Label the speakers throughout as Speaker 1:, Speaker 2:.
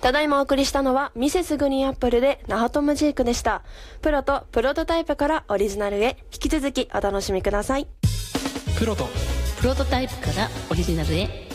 Speaker 1: ただいまお送りしたのはミセスグリーンアップルでナハトムジークでした。プロとプロトタイプからオリジナルへ、引き続きお楽しみください。
Speaker 2: プロと
Speaker 3: プロトタイプからオリジナルへ。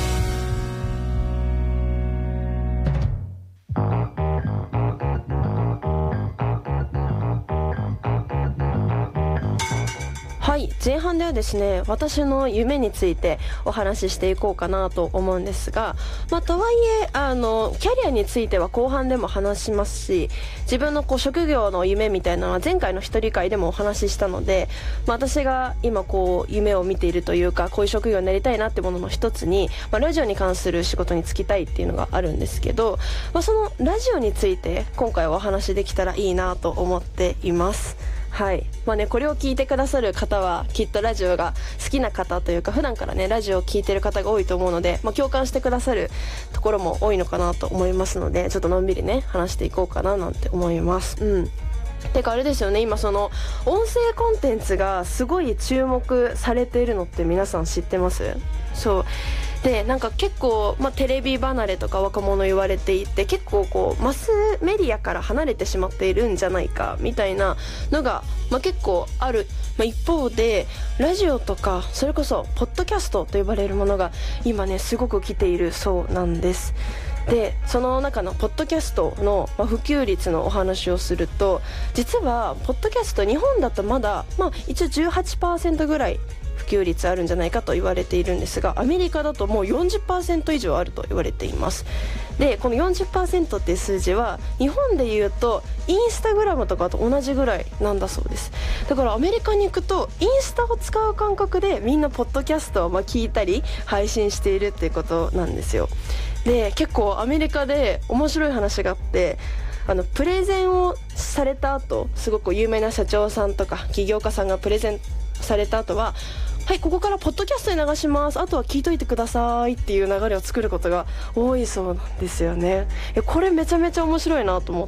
Speaker 1: はい、前半ではですね、私の夢についてお話ししていこうかなと思うんですが、とはいえキャリアについては後半でも話しますし、自分の職業の夢みたいなのは前回の一人会でもお話ししたので、私が今夢を見ているというか、こういう職業になりたいなってものの一つに、ラジオに関する仕事に就きたいっていうのがあるんですけど、そのラジオについて今回お話できたらいいなと思っています。はい。これを聞いてくださる方はきっとラジオが好きな方というか、普段からねラジオを聞いてる方が多いと思うので、共感してくださるところも多いのかなと思いますので、ちょっとのんびりね話していこうかななんて思います。てかあれですよね、今その音声コンテンツがすごい注目されているのって皆さん知ってます？そうで、結構、テレビ離れとか若者言われていて、結構マスメディアから離れてしまっているんじゃないかみたいなのが、結構ある、一方でラジオとかそれこそポッドキャストと呼ばれるものが今ねすごく来ているそうなんです。でその中のポッドキャストの普及率のお話をすると、実はポッドキャスト日本だとまだ一応 18% ぐらい普及率あるんじゃないかと言われているんですが、アメリカだともう 40% 以上あると言われています。でこの 40% っていう数字は日本でいうとインスタグラムとかと同じぐらいなんだそうです。だからアメリカに行くとインスタを使う感覚でみんなポッドキャストを聞いたり配信しているっていうことなんですよ。で結構アメリカで面白い話があって、プレゼンをされた後、すごく有名な社長さんとか起業家さんがプレゼンされた後は、はい、ここからポッドキャストに流します、あとは聞いといてくださいっていう流れを作ることが多いそうなんですよね。これめちゃめちゃ面白いなと思って、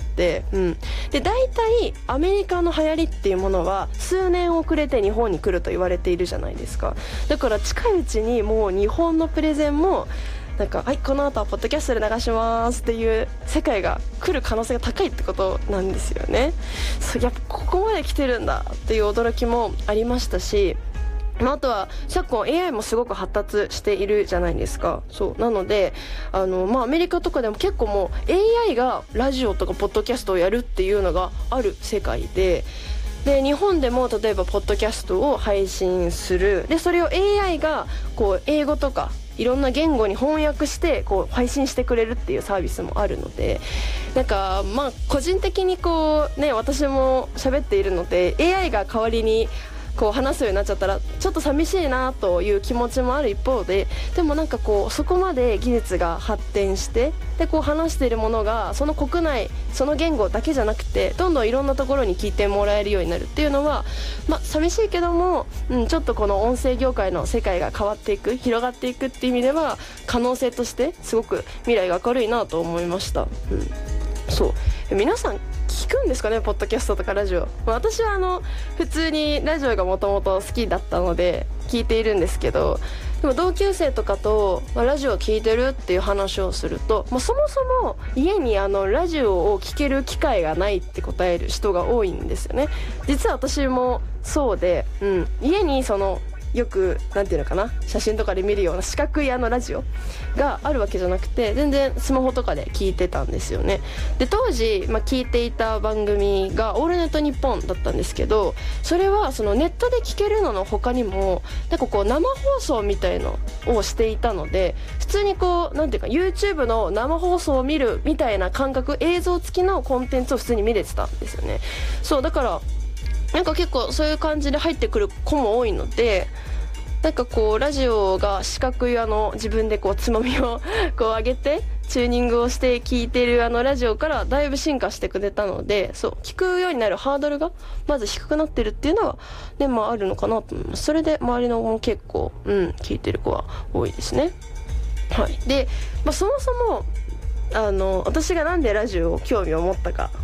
Speaker 1: で大体アメリカの流行りっていうものは数年遅れて日本に来ると言われているじゃないですか。だから近いうちにもう日本のプレゼンもはい、この後はポッドキャストで流しますっていう世界が来る可能性が高いってことなんですよね。やっぱここまで来てるんだっていう驚きもありましたし、あとは昨今 AI もすごく発達しているじゃないですか。そうなのでアメリカとかでも結構もう AI がラジオとかポッドキャストをやるっていうのがある世界で、日本でも例えばポッドキャストを配信する、でそれを AI が英語とかいろんな言語に翻訳して配信してくれるっていうサービスもあるので、個人的に私も喋っているので AI が代わりに話すようになっちゃったらちょっと寂しいなという気持ちもある一方で、でもそこまで技術が発展してで話しているものがその国内その言語だけじゃなくてどんどんいろんなところに聞いてもらえるようになるっていうのは、寂しいけども、ちょっとこの音声業界の世界が変わっていく、広がっていくっていう意味では可能性としてすごく未来が明るいなと思いました。そう皆さん聞くんですかね、ポッドキャストとかラジオ。私は普通にラジオがもともと好きだったので聞いているんですけど、でも同級生とかと、ラジオ聞いてるっていう話をすると、そもそも家にラジオを聞ける機会がないって答える人が多いんですよね。実は私もそうで、家によくなんていうのかな、写真とかで見るような四角いラジオがあるわけじゃなくて、全然スマホとかで聞いてたんですよね。で当時、聞いていた番組がオールナイトニッポンだったんですけど、それはネットで聞けるのの他にも生放送みたいのをしていたので、普通になんていうか YouTube の生放送を見るみたいな感覚、映像付きのコンテンツを普通に見れてたんですよね。そうだから結構そういう感じで入ってくる子も多いので、ラジオが四角い自分でつまみを上げてチューニングをして聞いているラジオからだいぶ進化してくれたので、聞くようになるハードルがまず低くなってるっていうのはあるのかなと思います。それで周りの子も結構聞いてる子は多いですね。はい。で、そもそも私がなんでラジオを興味を持ったか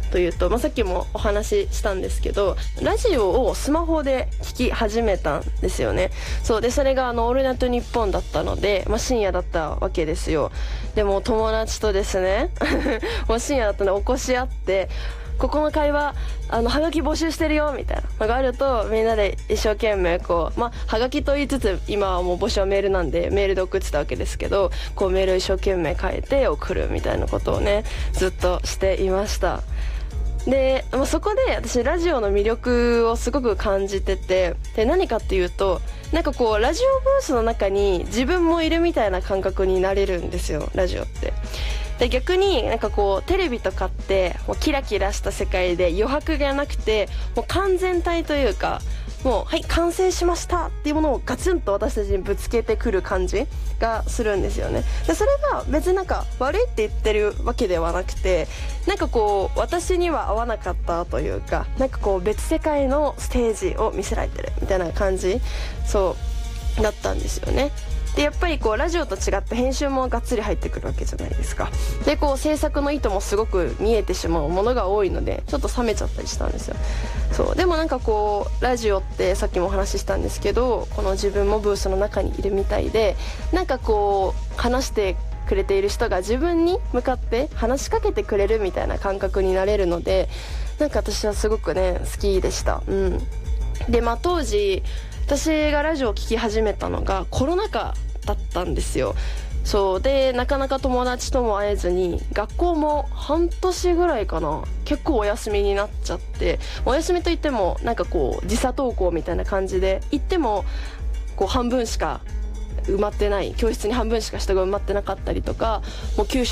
Speaker 1: というと、さっきもお話ししたんですけど、ラジオをスマホで聞き始めたんですよね。そうで、それがオールナイトニッポンだったので、深夜だったわけですよ。でも友達とですねもう深夜だったので起こし合って、ここの会話はがき募集してるよみたいなのがあると、みんなで一生懸命はがきと言いつつ、今はもう募集はメールなんでメールで送ってたわけですけど、メールを一生懸命書いて送るみたいなことをね、ずっとしていました。で、そこで私ラジオの魅力をすごく感じてて、で何かっていうと、ラジオブースの中に自分もいるみたいな感覚になれるんですよ、ラジオって。で逆にテレビとかってもうキラキラした世界で余白がなくて、もう完全体というか、もうはい完成しましたっていうものをガツンと私たちにぶつけてくる感じがするんですよね。でそれが別に悪いって言ってるわけではなくて、私には合わなかったというか、別世界のステージを見せられてるみたいな感じ、そうだったんですよね。でやっぱりラジオと違って編集もがっつり入ってくるわけじゃないですか。で制作の意図もすごく見えてしまうものが多いので、ちょっと冷めちゃったりしたんですよ。そうでもラジオってさっきもお話ししたんですけど、この自分もブースの中にいるみたいで、話してくれている人が自分に向かって話しかけてくれるみたいな感覚になれるので、私はすごくね好きでした。で当時私がラジオを聴き始めたのがコロナ禍だったんですよ。そうでなかなか友達とも会えずに、学校も半年ぐらいかな、結構お休みになっちゃって、お休みといっても時差登校みたいな感じで行っても半分しか埋まってない、教室に半分しか人が埋まってなかったりとか、もう給食